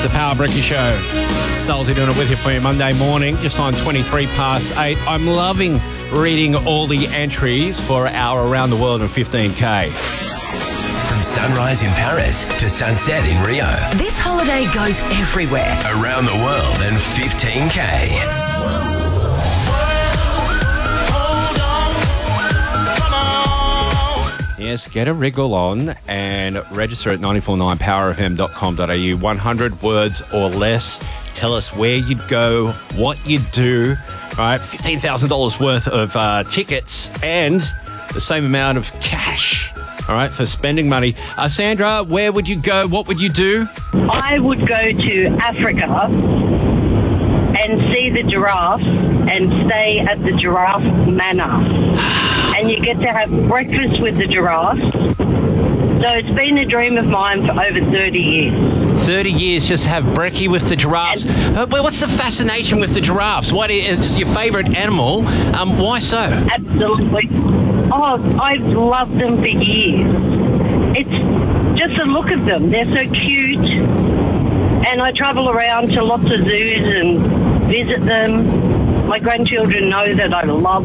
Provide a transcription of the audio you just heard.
The Power Brecky Show. Stolzy doing it with you for you Monday morning, just on 23 past 8. I'm loving reading all the entries for our Around the World in 15K. From sunrise in Paris to sunset in Rio. This holiday goes everywhere. Around the world in 15K. Yes, get a wriggle on and register at 949powerfm.com.au. 100 words or less. Tell us where you'd go, what you'd do. All right, $15,000 worth of tickets and the same amount of cash. All right, for spending money. Sandra, where would you go? What would you do? I would go to Africa and see the giraffes and stay at the Giraffe Manor. And you get to have breakfast with the giraffes. So it's been a dream of mine for over 30 years. 30 years just have brekkie with the giraffes. What's the fascination with the giraffes? What is your favourite animal? Why so? Absolutely. Oh, I've loved them for years. It's just the look of them. They're so cute. And I travel around to lots of zoos and visit them. My grandchildren know that I love